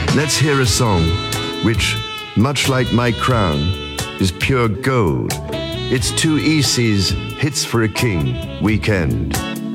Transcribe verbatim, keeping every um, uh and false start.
Let's hear a song which, much like my crown, is pure gold. It's two E C's Hits for a King weekend.